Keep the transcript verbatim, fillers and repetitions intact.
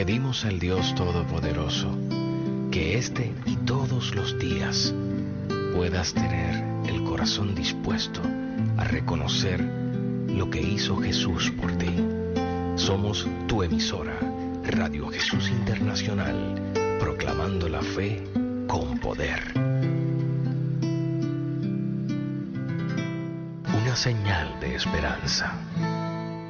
Pedimos al Dios Todopoderoso que este y todos los días puedas tener el corazón dispuesto a reconocer lo que hizo Jesús por ti. Somos tu emisora, Radio Jesús Internacional, proclamando la fe con poder. Una señal de esperanza.